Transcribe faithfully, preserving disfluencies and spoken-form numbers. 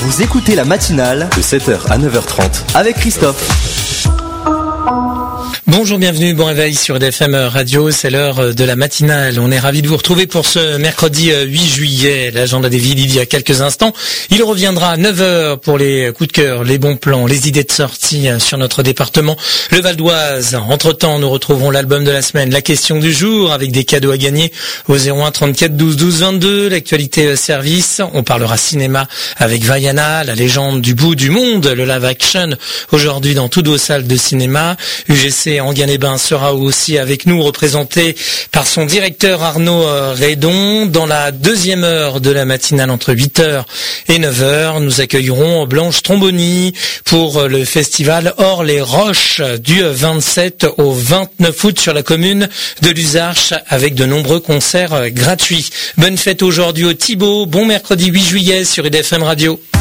Vous écoutez la matinale de sept heures à neuf heures trente avec Christophe. Bonjour, bienvenue, bon réveil sur E D F M Radio, c'est l'heure de la matinale. On est ravis de vous retrouver pour ce mercredi huit juillet. L'agenda des villes, il y a quelques instants. Il reviendra à neuf heures pour les coups de cœur, les bons plans, les idées de sortie sur notre département, le Val d'Oise. Entre-temps, nous retrouverons l'album de la semaine, la question du jour, avec des cadeaux à gagner au zéro un trente-quatre douze douze vingt-deux, l'actualité service. On parlera cinéma avec Vaiana, la légende du bout du monde, le live action, aujourd'hui dans toutes vos salles de cinéma. U G C Enghien-les-Bains sera aussi avec nous, représenté par son directeur Arnaud Redon. Dans la deuxième heure de la matinale, entre huit heures et neuf heures, nous accueillerons Blanche Tromboni pour le festival Hors les Roches du vingt-sept au vingt-neuf août sur la commune de Luzarches, avec de nombreux concerts gratuits. Bonne fête aujourd'hui au Thibaut, bon mercredi huit juillet sur E D F M Radio.